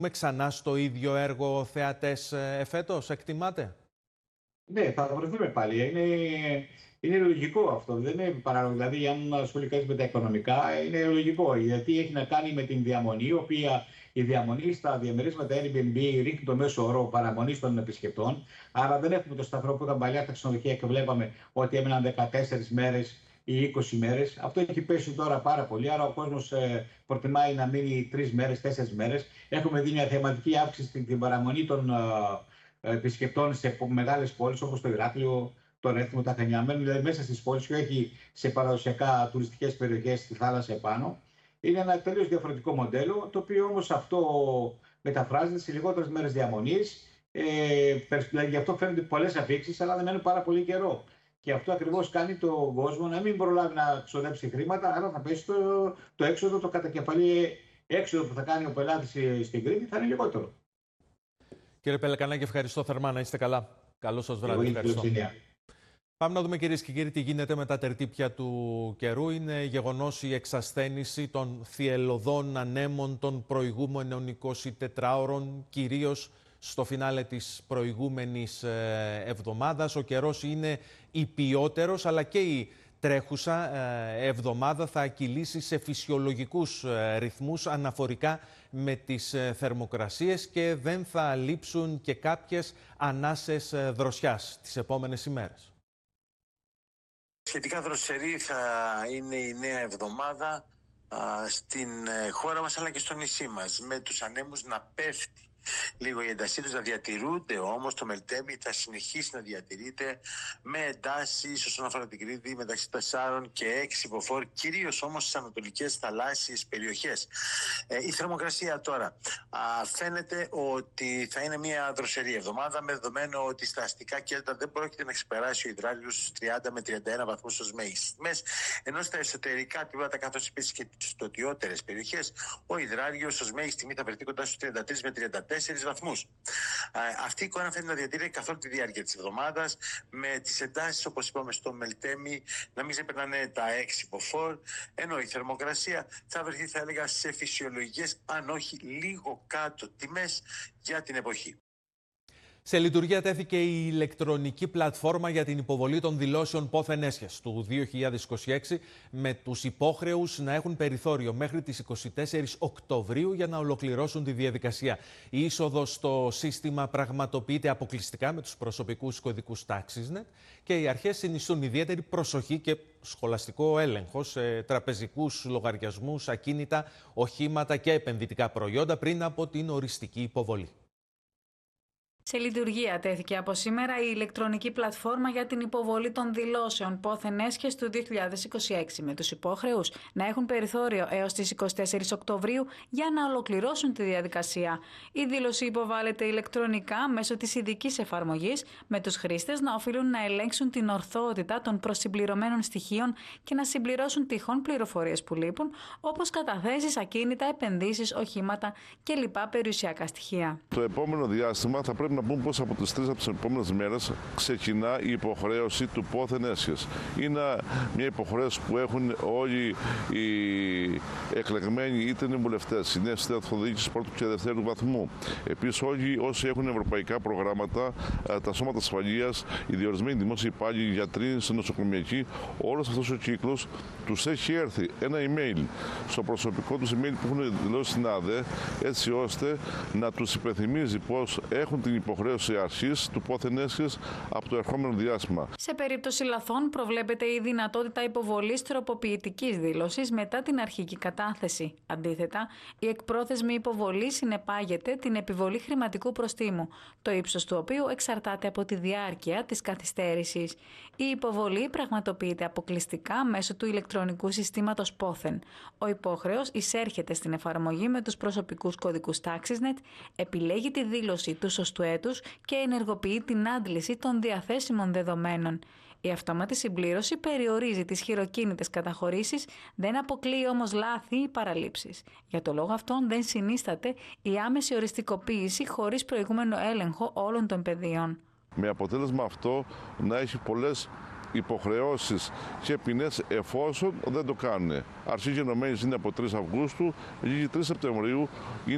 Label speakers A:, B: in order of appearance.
A: ξανά στο ίδιο έργο θεατές εφέτος, εκτιμάτε?
B: Ναι, θα βρεθούμε πάλι. Είναι λογικό αυτό. Δεν είναι παράλογο. Δηλαδή, αν ασχολεί κανεί με τα οικονομικά, είναι λογικό. Γιατί έχει να κάνει με την διαμονή, η οποία η διαμονή στα διαμερίσματα Airbnb ρίχνει το μέσο όρο παραμονή των επισκεπτών. Άρα δεν έχουμε το σταθερό που είχαν παλιά τα ξενοδοχεία και βλέπαμε ότι έμεναν 14 μέρε ή 20 μέρε. Αυτό έχει πέσει τώρα πάρα πολύ. Άρα ο κόσμο προτιμάει να μείνει 3 μέρε, 4 μέρε. Έχουμε δει μια θεματική αύξηση στην παραμονή των επισκεπτών σε μεγάλες πόλεις όπως το Ηράκλειο, το Ρέθυμο, τα Χανιά, δηλαδή μέσα στις πόλεις και όχι σε παραδοσιακά τουριστικές περιοχές στη θάλασσα επάνω. Είναι ένα τελείως διαφορετικό μοντέλο, το οποίο όμως αυτό μεταφράζεται σε λιγότερες μέρες διαμονής. Δηλαδή γι' αυτό φαίνονται πολλές αφήξεις, αλλά δεν μένουν πάρα πολύ καιρό. Και αυτό ακριβώς κάνει τον κόσμο να μην προλάβει να ξοδέψει χρήματα, άρα θα πέσει το έξοδο, το κατακεφαλή έξοδο που θα κάνει ο πελάτης στην Κρήτη θα είναι λιγότερο.
A: Κύριε Πελεκανάκη, ευχαριστώ θερμά. Να είστε καλά. Καλό σας βράδυ. Ευχαριστώ. Πάμε να δούμε, κυρίες και κύριοι, τι γίνεται με τα τερτύπια του καιρού. Είναι γεγονός η εξασθένηση των θυελλωδών ανέμων των προηγούμενων 24 ώρων, κυρίως στο φινάλε της προηγούμενης εβδομάδας. Ο καιρός είναι υπιότερος, αλλά και η τρέχουσα εβδομάδα θα κυλήσει σε φυσιολογικούς ρυθμούς αναφορικά με τις θερμοκρασίες και δεν θα λείψουν και κάποιες ανάσες δροσιάς τις επόμενες ημέρες.
C: Σχετικά δροσερή θα είναι η νέα εβδομάδα στην χώρα μας αλλά και στο νησί μας, με τους ανέμους να πέφτει λίγο η έντασή τους, να διατηρούνται όμως. Το Μελτέμι θα συνεχίσει να διατηρείται με εντάσεις όσον αφορά την Κρήτη μεταξύ 4 και 6 μποφόρ, κυρίως όμως στις ανατολικές θαλάσσιες περιοχές. Η θερμοκρασία τώρα φαίνεται ότι θα είναι μια δροσερή εβδομάδα, με δεδομένο ότι στα αστικά κέντρα δεν πρόκειται να ξεπεράσει ο υδράργυρος στους 30 με 31 βαθμούς ως μέγιστες τιμές, ενώ στα εσωτερικά τμήματα καθώς επίσης και στις νοτιότερες περιοχές ο υδράργυρος ως μέγιστη τιμή θα βρεθεί κοντά στους 33 με 34 βαθμούς. Αυτή η εικόνα φαίνεται να διατηρείται καθ' όλη τη διάρκεια της εβδομάδας, με τις εντάσεις, όπως είπαμε, στο Μελτέμι να μην ξεπερνάνε τα 6 μποφόρ, ενώ η θερμοκρασία θα βρεθεί, θα έλεγα, σε φυσιολογικές, αν όχι λίγο κάτω τιμές για την εποχή.
A: Σε λειτουργία τέθηκε η ηλεκτρονική πλατφόρμα για την υποβολή των δηλώσεων πόθεν έσχες του 2026, με τους υπόχρεους να έχουν περιθώριο μέχρι τις 24 Οκτωβρίου για να ολοκληρώσουν τη διαδικασία. Η είσοδος στο σύστημα πραγματοποιείται αποκλειστικά με τους προσωπικούς κωδικούς TaxisNet και οι αρχές συνιστούν ιδιαίτερη προσοχή και σχολαστικό έλεγχο σε τραπεζικούς λογαριασμούς, ακίνητα, οχήματα και επενδυτικά προϊόντα πριν από την οριστική υποβολή.
D: Σε λειτουργία τέθηκε από σήμερα η ηλεκτρονική πλατφόρμα για την υποβολή των δηλώσεων πόθεν έσχες του 2026, με τους υπόχρεους να έχουν περιθώριο έως τις 24 Οκτωβρίου για να ολοκληρώσουν τη διαδικασία. Η δήλωση υποβάλλεται ηλεκτρονικά μέσω της ειδικής εφαρμογής, με τους χρήστες να οφείλουν να ελέγξουν την ορθότητα των προσυμπληρωμένων στοιχείων και να συμπληρώσουν τυχόν πληροφορίες που λείπουν, όπως καταθέσεις, ακίνητα, επενδύσεις, οχήματα και λοιπά περιουσιακά στοιχεία.
E: Το επόμενο διάστημα θα πρέπει να πούμε πως από τις 3 από τις επόμενες μέρες ξεκινά η υποχρέωση του πόθεν έσχες. Είναι μια υποχρέωση που έχουν όλοι οι εκλεγμένοι, είτε είναι βουλευτές, είναι στην αυτοδιοίκηση πρώτου και δευτέρου βαθμού. Επίσης, όλοι όσοι έχουν ευρωπαϊκά προγράμματα, τα σώματα ασφαλείας, οι διορισμένοι δημόσιοι υπάλληλοι, γιατροί, νοσοκομιακοί, όλος αυτός ο κύκλος τους έχει έρθει ένα email στο προσωπικό τους email που έχουν δηλώσει στην ΑΔΕ, έτσι ώστε να τους υπενθυμίζει πως έχουν την υποχρέωση αρχής του πόθεν έσχες από το ερχόμενο διάστημα.
D: Σε περίπτωση λαθών προβλέπεται η δυνατότητα υποβολής τροποποιητικής δήλωσης μετά την αρχική κατάθεση. Αντίθετα, η εκπρόθεσμη υποβολή συνεπάγεται την επιβολή χρηματικού προστίμου, το ύψος του οποίου εξαρτάται από τη διάρκεια της καθυστέρησης. Η υποβολή πραγματοποιείται αποκλειστικά μέσω του ηλεκτρονικού συστήματος πόθεν. Ο υπόχρεος εισέρχεται στην εφαρμογή με τους προσωπικούς κωδικούς TaxisNet, επιλέγει τη δήλωση του σωστού έτους και ενεργοποιεί την άντληση των διαθέσιμων δεδομένων. Η αυτόματη συμπλήρωση περιορίζει τις χειροκίνητες καταχωρήσεις, δεν αποκλείει όμως λάθη ή παραλήψεις. Για το λόγο αυτόν δεν συνίσταται η άμεση οριστικοποίηση χωρίς προηγούμενο έλεγχο όλων των πεδίων.
E: Με αποτέλεσμα αυτό να έχει πολλές υποχρεώσεις και ποινές εφόσον δεν το κάνουν. Αρχή γενομένης είναι από 3 Αυγούστου, λίγη 3 Σεπτεμβρίου.